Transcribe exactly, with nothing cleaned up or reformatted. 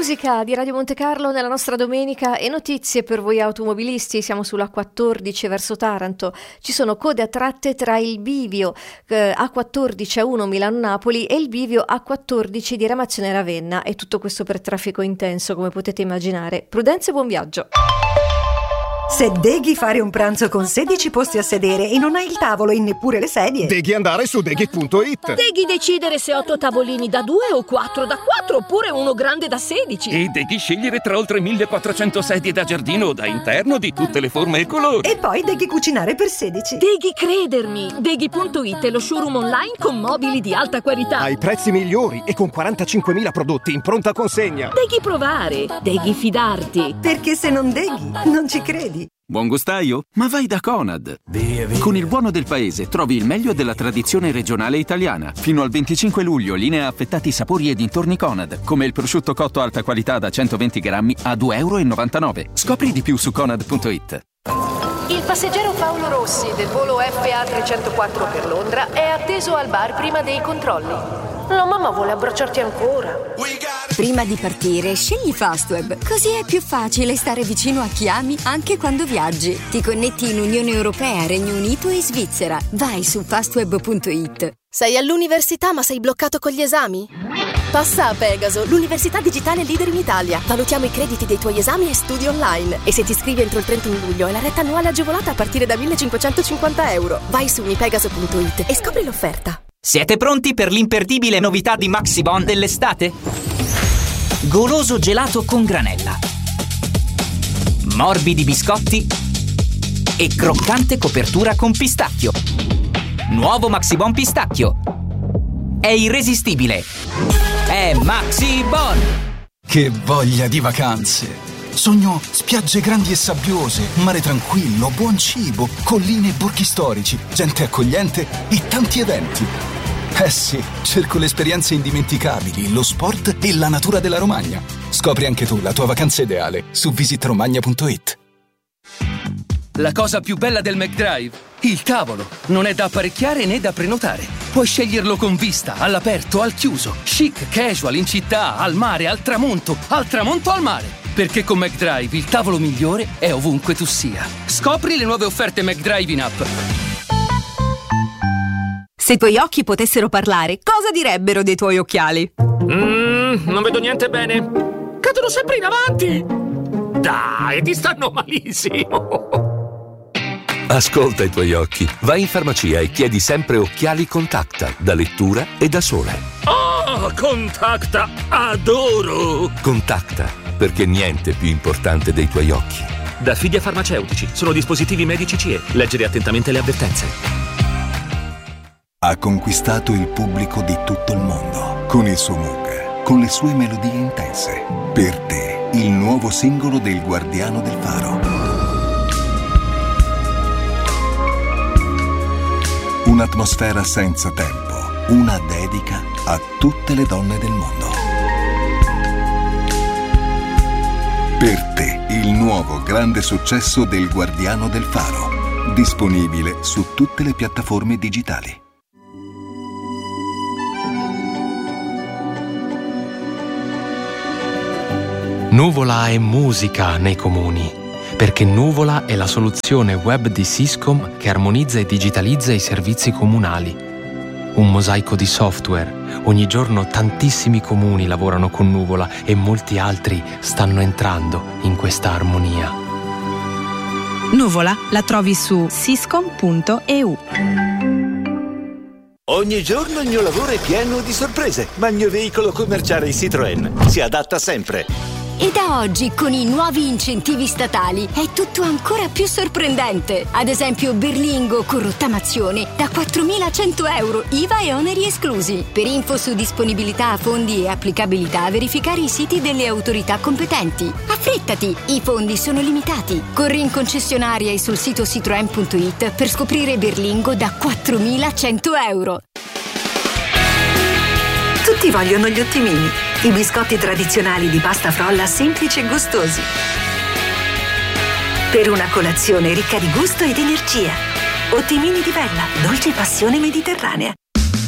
Musica di Radio Monte Carlo nella nostra domenica e notizie per voi automobilisti. Siamo sulla quattordici verso Taranto. Ci sono code a tratte tra il bivio eh, A quattordici A uno Milano-Napoli e il bivio A quattordici di Ramazione Ravenna, e tutto questo per traffico intenso, come potete immaginare. Prudenza e buon viaggio. Se deghi fare un pranzo con sedici posti a sedere e non hai il tavolo e neppure le sedie, deghi andare su deghi punto it. Deghi decidere se otto tavolini da due o quattro da quattro oppure uno grande da sedici. E deghi scegliere tra oltre millequattrocento sedie da giardino o da interno di tutte le forme e colori. E poi deghi cucinare per sedici. Deghi credermi. deghi punto it è lo showroom online con mobili di alta qualità. Ai prezzi migliori e con quarantacinquemila prodotti in pronta consegna. Deghi provare. Deghi fidarti. Perché se non deghi, non ci credi. Buon gustaio? Ma vai da Conad! Con il buono del paese trovi il meglio della tradizione regionale italiana. Fino al venticinque luglio linea affettati sapori e dintorni Conad, come il prosciutto cotto alta qualità da centoventi grammi a due e novantanove euro. Scopri di più su conad punto it. Il passeggero Paolo Rossi del volo F A trecentoquattro per Londra è atteso al bar prima dei controlli. La mamma vuole abbracciarti ancora. Prima di partire, scegli Fastweb. Così è più facile stare vicino a chi ami anche quando viaggi. Ti connetti in Unione Europea, Regno Unito e Svizzera. Vai su fastweb punto it. Sei all'università ma sei bloccato con gli esami? Passa a Pegaso, l'università digitale leader in Italia. Valutiamo i crediti dei tuoi esami e studi online. E se ti iscrivi entro il trentuno luglio hai la retta annuale agevolata a partire da millecinquecentocinquanta euro. Vai su unipegaso punto it e scopri l'offerta. Siete pronti per l'imperdibile novità di Maxibon dell'estate? Goloso gelato con granella, morbidi biscotti e croccante copertura con pistacchio. Nuovo Maxibon pistacchio. È irresistibile. È Maxibon. Che voglia di vacanze. Sogno spiagge grandi e sabbiose, mare tranquillo, buon cibo, colline e borghi storici, gente accogliente e tanti eventi. Eh sì, cerco le esperienze indimenticabili, lo sport e la natura della Romagna. Scopri anche tu la tua vacanza ideale su visit romagna punto it. La cosa più bella del McDrive? Il tavolo. Non è da apparecchiare né da prenotare. Puoi sceglierlo con vista, all'aperto, al chiuso, chic, casual, in città, al mare, al tramonto, al tramonto al mare. Perché con McDrive il tavolo migliore è ovunque tu sia. Scopri le nuove offerte McDrive in app. Se i tuoi occhi potessero parlare, cosa direbbero dei tuoi occhiali? Mmm, non vedo niente bene. Cadono sempre in avanti. Dai, ti stanno malissimo. Ascolta i tuoi occhi. Vai in farmacia e chiedi sempre occhiali Contacta, da lettura e da sole. Oh, Contacta, adoro! Contacta, perché niente è più importante dei tuoi occhi. Da Fidia Farmaceutici, sono dispositivi medici C E. Leggere attentamente le avvertenze. Ha conquistato il pubblico di tutto il mondo con il suo Moog, con le sue melodie intense. Per te, il nuovo singolo del Guardiano del Faro. Un'atmosfera senza tempo, una dedica a tutte le donne del mondo. Per te, il nuovo grande successo del Guardiano del Faro, disponibile su tutte le piattaforme digitali. Nuvola è musica nei comuni, perché Nuvola è la soluzione web di Syscom che armonizza e digitalizza i servizi comunali. Un mosaico di software. Ogni giorno tantissimi comuni lavorano con Nuvola e molti altri stanno entrando in questa armonia. Nuvola la trovi su syscom punto e u. Ogni giorno il mio lavoro è pieno di sorprese, ma il mio veicolo commerciale Citroën si adatta sempre. E da oggi, con i nuovi incentivi statali, è tutto ancora più sorprendente. Ad esempio, Berlingo con rottamazione da quattromilacento euro, I V A e oneri esclusi. Per info su disponibilità, fondi e applicabilità, verificare i siti delle autorità competenti. Affrettati, i fondi sono limitati. Corri in concessionaria e sul sito citroen punto it per scoprire Berlingo da quattromilacento euro. Tutti vogliono gli ottimini, i biscotti tradizionali di pasta frolla semplici e gustosi. Per una colazione ricca di gusto ed energia. Ottimini di Bella, dolce passione mediterranea.